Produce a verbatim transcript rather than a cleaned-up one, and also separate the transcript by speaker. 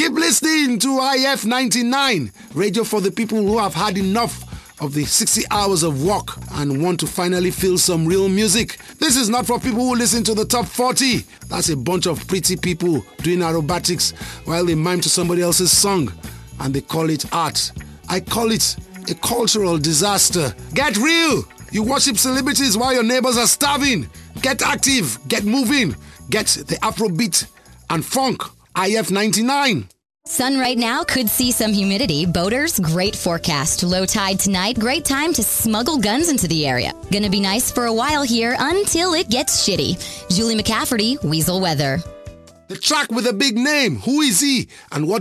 Speaker 1: Keep listening to I F ninety-nine, radio for the people who have had enough of the sixty hours of work and want to finally feel some real music. This is not for people who listen to the top forty. That's a bunch of pretty people doing aerobatics while they mime to somebody else's song and they call it art. I call it a cultural disaster. Get real! You worship celebrities while your neighbors are starving. Get active, get moving, get the Afrobeat and funk. I F ninety-nine.
Speaker 2: Sun right now could see some humidity. Boaters, great forecast. Low tide tonight, great time to smuggle guns into the area. Gonna be nice for a while here until it gets shitty. Julie McCafferty, Weasel Weather.
Speaker 1: The track with a big name. Who is he and what